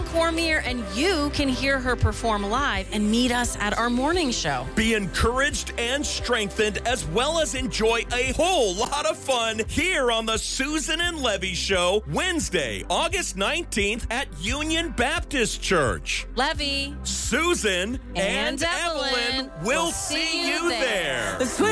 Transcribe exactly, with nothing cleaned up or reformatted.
Cormier, and you can hear her perform live and meet us at our morning show. Be encouraged and strengthened, as well as enjoy a whole lot of fun here on the Susan and Levy Show, Wednesday, August nineteenth at Union Baptist Church. Levy, Susan, and, and Evelyn, Evelyn will see you there. there.